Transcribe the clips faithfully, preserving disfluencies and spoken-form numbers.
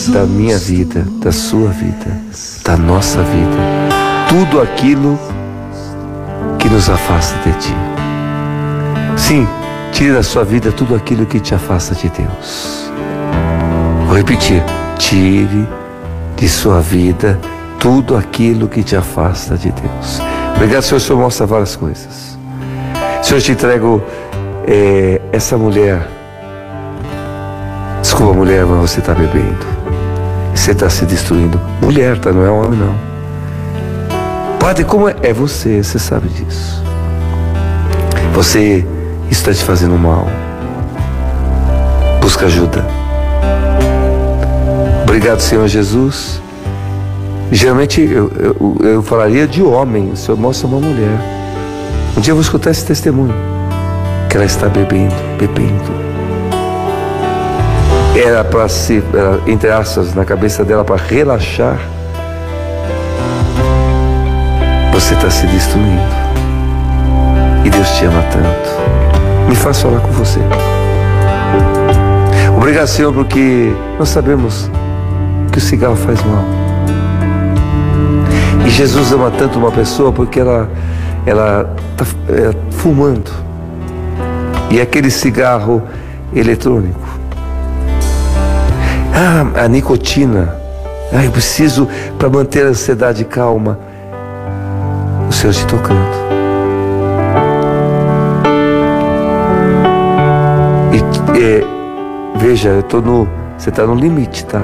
da minha vida, da sua vida, da nossa vida, tudo aquilo que nos afasta de Ti. Sim, tire da sua vida tudo aquilo que te afasta de Deus. Vou repetir, tire de sua vida tudo aquilo que te afasta de Deus. Obrigado, Senhor, o Senhor mostra várias coisas. Senhor, eu te entrego é, essa mulher. Desculpa, mulher, mas você está bebendo. Você está se destruindo. Mulher, tá? Não é homem, não. Padre, como é? É você, você sabe disso. Você está te fazendo mal. Busca ajuda. Obrigado, Senhor Jesus. Geralmente eu, eu, eu falaria de homem. O Senhor mostra uma mulher. Um dia eu vou escutar esse testemunho. Que ela está bebendo, bebendo. Era para se, era, entre aspas, na cabeça dela, para relaxar. Você está se destruindo. E Deus te ama tanto. Me faz falar com você. Obrigado, Senhor, porque nós sabemos que o cigarro faz mal. E Jesus ama tanto uma pessoa porque ela ela está é, fumando. E aquele cigarro eletrônico. Ah, a nicotina. Ah, eu preciso para manter a ansiedade calma. O Senhor te tocando. E é, veja, eu tô no, você está no limite, tá?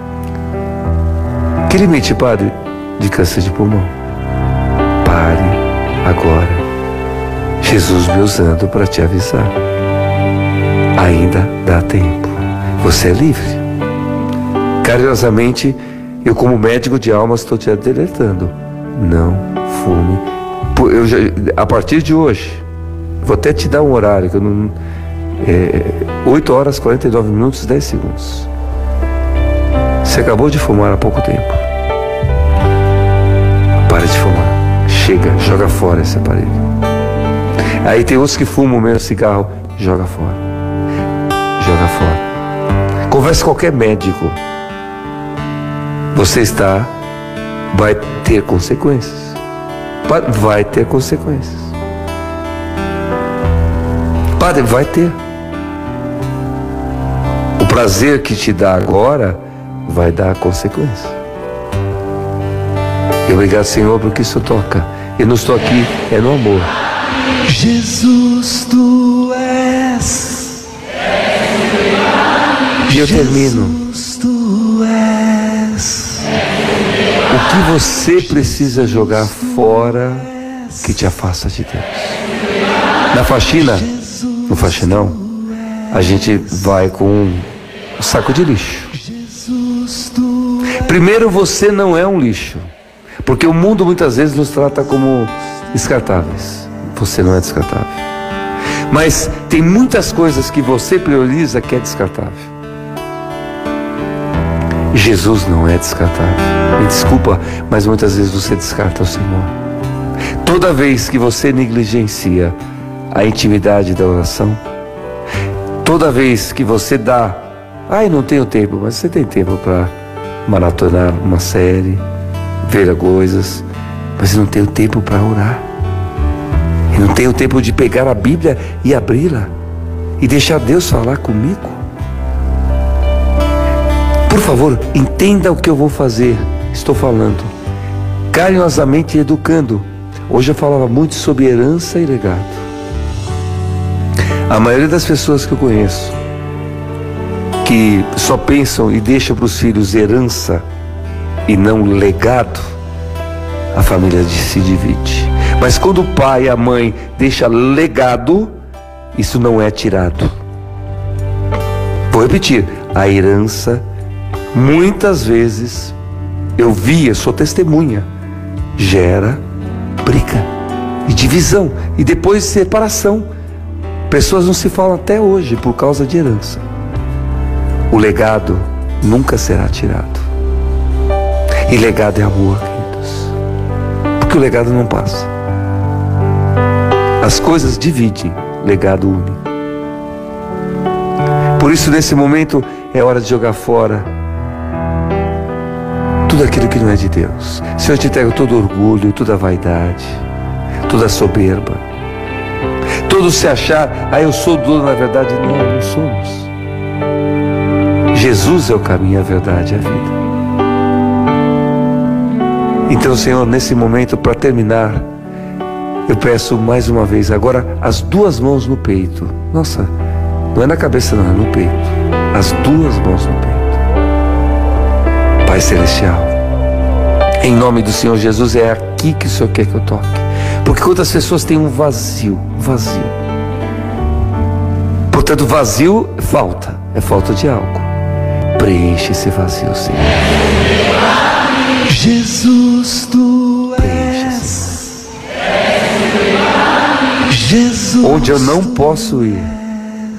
Que limite, Padre? De câncer de pulmão. Pare agora. Jesus me usando para te avisar. Ainda dá tempo. Você é livre. Carinhosamente, eu como médico de almas estou te alertando. Não fume. Eu já, a partir de hoje, vou até te dar um horário, que eu não, é, oito horas, quarenta e nove minutos, dez segundos. Você acabou de fumar há pouco tempo. Pare de fumar. Chega, joga fora esse aparelho. Aí tem outros que fumam o mesmo cigarro. Joga fora. Joga fora. Converse com qualquer médico. Você está, vai ter consequências. Vai ter consequências. Padre, vai ter. O prazer que te dá agora vai dar consequência. E obrigado, Senhor, porque isso toca. Eu não estou aqui, é no amor. Jesus, tu és. E eu termino. Jesus, tu és. O que você precisa jogar fora que te afasta de Deus? Na faxina, no faxinão, a gente vai com um saco de lixo. Primeiro, você não é um lixo, porque o mundo muitas vezes nos trata como descartáveis. Você não é descartável. Mas tem muitas coisas que você prioriza que é descartável. Jesus não é descartável. Me desculpa, mas muitas vezes você descarta o Senhor. Toda vez que você negligencia a intimidade da oração, toda vez que você dá, ai, não tenho tempo, mas você tem tempo para maratonar uma série, ver coisas, mas não tenho tempo para orar. Eu não tenho tempo de pegar a Bíblia e abri-la e deixar Deus falar comigo. Por favor, entenda o que eu vou fazer. Estou falando carinhosamente educando. Hoje eu falava muito sobre herança e legado. A maioria das pessoas que eu conheço que só pensam e deixam para os filhos herança e não legado, a família se divide. Mas quando o pai e a mãe deixam legado, isso não é tirado. Vou repetir, a herança, muitas vezes, eu via, sou testemunha, gera briga e divisão e depois separação. Pessoas não se falam até hoje por causa de herança. O legado nunca será tirado. E legado é amor, queridos. Porque o legado não passa. As coisas dividem, legado une. Por isso, nesse momento, é hora de jogar fora aquilo que não é de Deus. Senhor, eu te entrego todo orgulho, toda vaidade, toda soberba, todo se achar, ah, eu sou dono, na verdade não, não somos. Jesus é o caminho, a verdade e a vida. Então, Senhor, nesse momento, para terminar, eu peço mais uma vez, agora as duas mãos no peito. Nossa, não é na cabeça não, é no peito. As duas mãos no peito. Pai Celestial, em nome do Senhor Jesus, é aqui que o Senhor quer que eu toque. Porque quantas pessoas têm um vazio, vazio. Portanto, vazio é falta, é falta de algo. Preenche esse vazio, Senhor. Jesus, tu és. Jesus, onde eu não posso ir,